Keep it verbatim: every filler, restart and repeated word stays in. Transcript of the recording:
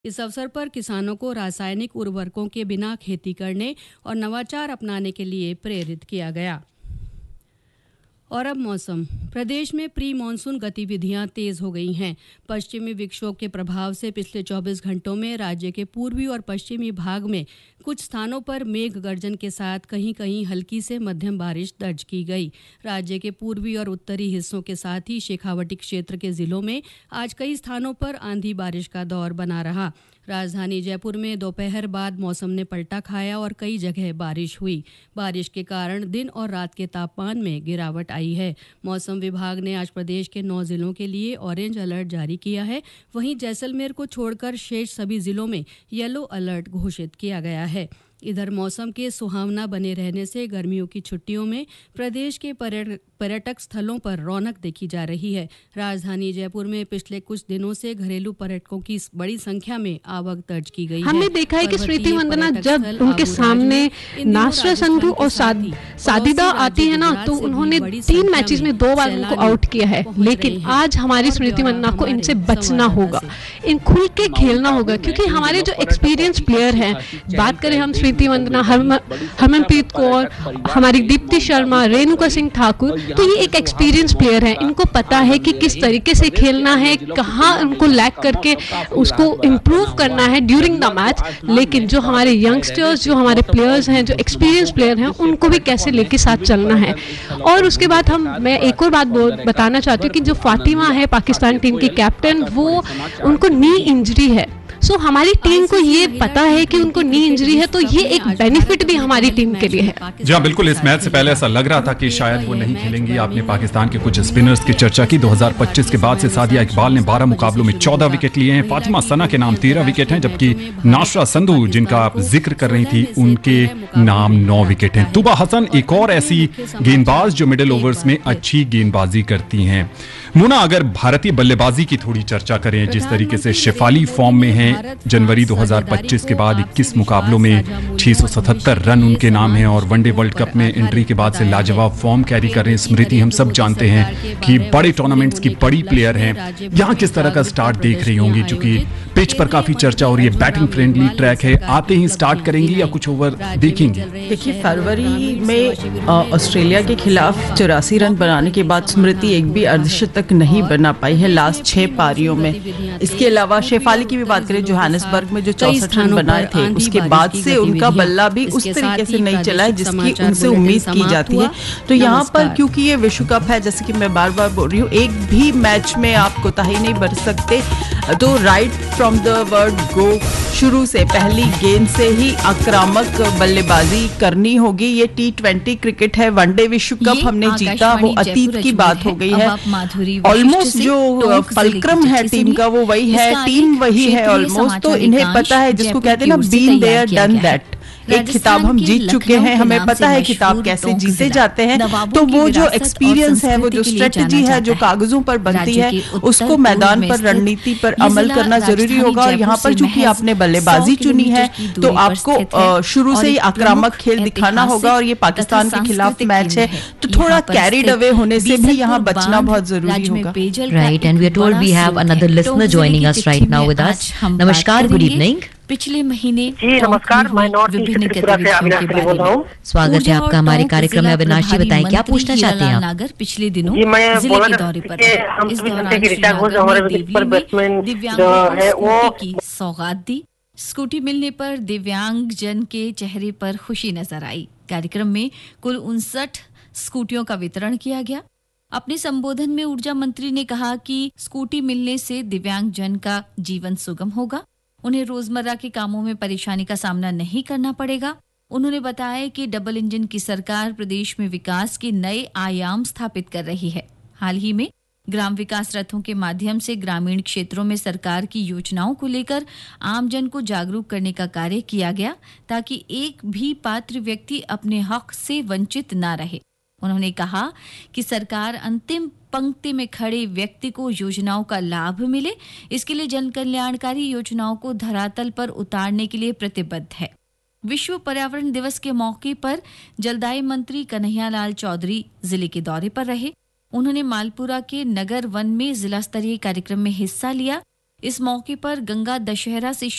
इस अवसर पर किसानों को रासायनिक उर्वरकों के बिना खेती करने और नवाचार अपनाने के लिए प्रेरित किया गया। और अब मौसम। प्रदेश में प्री मानसून गतिविधियां तेज हो गई हैं। पश्चिमी विक्षोभ के प्रभाव से पिछले चौबीस घंटों में राज्य के पूर्वी और पश्चिमी भाग में कुछ स्थानों पर मेघ गर्जन के साथ कहीं कहीं हल्की से मध्यम बारिश दर्ज की गई। राज्य के पूर्वी और उत्तरी हिस्सों के साथ ही शेखावटी क्षेत्र के जिलों में आज कई स्थानों पर आंधी बारिश का दौर बना रहा। राजधानी जयपुर में दोपहर बाद मौसम ने पलटा खाया और कई जगह बारिश हुई। बारिश के कारण दिन और रात के तापमान में गिरावट आई है। मौसम विभाग ने आज प्रदेश के नौ जिलों के लिए ऑरेंज अलर्ट जारी किया है। वहीं जैसलमेर को छोड़कर शेष सभी जिलों में येलो अलर्ट घोषित किया गया है। इधर मौसम के सुहावना बने रहने से गर्मियों की छुट्टियों में प्रदेश के पर्यटक स्थलों पर रौनक देखी जा रही है। राजधानी जयपुर में पिछले कुछ दिनों से घरेलू पर्यटकों की बड़ी संख्या में आवक दर्ज की गई है। हमने देखा है कि स्मृति वंदना जब उनके सामने नासरा संधू और साजिदा आती है ना, तो उन्होंने तीन मैचेस में दो बार उनको आउट किया है। लेकिन आज हमारी स्मृति वंदना को इनसे बचना होगा, इन खुल के खेलना होगा, क्योंकि हमारे जो एक्सपीरियंस प्लेयर हैं, बात करें हम स्मृति वंदना, हरमनप्रीत कौर, हमारी दीप्ति शर्मा, रेणुका सिंह ठाकुर, तो ये एक एक्सपीरियंस प्लेयर है। इनको पता है कि किस तरीके से खेलना है, कहाँ उनको लैग करके उसको इम्प्रूव करना है ड्यूरिंग द मैच। लेकिन जो हमारे यंगस्टर्स, जो हमारे प्लेयर्स हैं, जो एक्सपीरियंस प्लेयर हैं, उनको भी कैसे लेके साथ चलना है। और उसके बाद हम मैं एक और बात बताना चाहती हूँ कि जो फातिमा है पाकिस्तान टीम की कैप्टन, वो उनको नी इंजरी है। सो so, हमारी टीम को ये पता है कि उनको नी इंजरी है, तो ये एक बेनिफिट भी हमारी टीम के लिए है। जी हाँ, बिल्कुल। इस मैच से पहले ऐसा लग रहा था कि शायद वो नहीं खेलेंगी। आपने पाकिस्तान के कुछ स्पिनर्स की चर्चा की। दो हज़ार पच्चीस के बाद से सादिया इकबाल ने बारह मुकाबलों में चौदह विकेट लिए हैं। फातिमा सना के नाम तेरह विकेट हैं, जबकि नासरा संधू, जिनका आप जिक्र कर रही थी, उनके नाम नौ विकेट हैं। तुबा हसन एक और ऐसी गेंदबाज जो मिडिल ओवर्स में अच्छी गेंदबाजी करती हैं। मुना, अगर भारतीय बल्लेबाजी की थोड़ी चर्चा करें, जिस तरीके से शेफाली फॉर्म में हैं, जनवरी दो हज़ार पच्चीस के बाद इक्कीस मुकाबलों में छह सौ सतहत्तर रन उनके नाम हैं और वनडे वर्ल्ड कप में एंट्री के बाद से लाजवाब फॉर्म कैरी कर रहे हैं। स्मृति, हम सब जानते हैं कि बड़े टूर्नामेंट्स की बड़ी प्लेयर हैं। यहाँ किस तरह का स्टार्ट देख रही होंगी, चूंकि पिच पर काफी चर्चा हो रही है, बैटिंग फ्रेंडली ट्रैक है, आते ही स्टार्ट करेंगी या कुछ ओवर देखेंगी? देखिए, फरवरी में ऑस्ट्रेलिया के खिलाफ चौरासी रन बनाने के बाद स्मृति एक भी अर्धशतक नहीं बना पाई है लास्ट छह पारियों में। इसके अलावा शेफाली की भी बात करें, जोहानिसबर्ग में जो चौसठ रन बनाए थे, उसके बाद से उनका बल्ला भी उस तरीके से नहीं चला है जिसकी उनसे उम्मीद की जाती है। तो यहाँ पर क्योंकि ये विश्व कप है, जैसे कि मैं बार बार बोल रही हूँ, एक भी मैच में आप कोताही नहीं बरत सकते। तो right from the word go, शुरू से पहली गेंद से ही आक्रामक बल्लेबाजी करनी होगी। ये टी ट्वेंटी क्रिकेट है, वनडे विश्व कप हमने जीता, वो अतीत की बात हो गई है। ऑलमोस्ट जो फलक्रम है टीम का वो वही है, टीम वही है ऑलमोस्ट। तो इन्हें पता है, जिसको कहते हैं ना, बीन देयर डन दैट। एक खिताब हम जीत चुके हैं, हमें पता है खिताब कैसे जीते जाते हैं। तो वो जो एक्सपीरियंस है, वो जो स्ट्रेटजी है, जो कागजों पर बनती है, उसको मैदान पर, रणनीति पर अमल करना जरूरी होगा। और यहाँ पर चूंकि आपने बल्लेबाजी चुनी है, तो आपको शुरू से ही आक्रामक खेल दिखाना होगा। और ये पाकिस्तान के खिलाफ मैच है, तो थोड़ा कैरिड अवे होने से भी यहाँ बचना बहुत जरूरी होगा। Right, and we are told we have another listener joining us right now with us. नमस्कार, गुड इवनिंग। पिछले महीने जी नमस्कार, मैं नॉर्थ ईस्ट त्रिपुरा से अविनाश अली बोल रहा हूँ। स्वागत है आपका हमारे कार्यक्रम में। अविनाश जी, बताएं क्या पूछना चाहते हैं आप? नागर पिछले दिनों जी मैं जिले बोला के दौरे पर हम इस सभी दौरान जानते हैं कि ऋचा घोष हमारे विकेट पर बैट्समैन जो है वो की सौगात दी। स्कूटी मिलने पर दिव्यांग जन के चेहरे पर खुशी नजर आई। कार्यक्रम में कुल उनसठ स्कूटियों का वितरण किया गया। अपने संबोधन में ऊर्जा मंत्री ने कहा कि स्कूटी मिलने से दिव्यांग जन का जीवन सुगम होगा, उन्हें रोजमर्रा के कामों में परेशानी का सामना नहीं करना पड़ेगा। उन्होंने बताया कि डबल इंजन की सरकार प्रदेश में विकास के नए आयाम स्थापित कर रही है। हाल ही में ग्राम विकास रथों के माध्यम से ग्रामीण क्षेत्रों में सरकार की योजनाओं को लेकर आमजन को जागरूक करने का कार्य किया गया, ताकि एक भी पात्र व्यक्ति अपने हक से वंचित न रहे। उन्होंने कहा कि सरकार अंतिम पंक्ति में खड़े व्यक्ति को योजनाओं का लाभ मिले, इसके लिए जन कल्याणकारी योजनाओं को धरातल पर उतारने के लिए प्रतिबद्ध है। विश्व पर्यावरण दिवस के मौके पर जलदाय मंत्री कन्हैयालाल चौधरी जिले के दौरे पर रहे। उन्होंने मालपुरा के नगर वन में जिला स्तरीय कार्यक्रम में हिस्सा लिया। इस मौके पर गंगा दशहरा से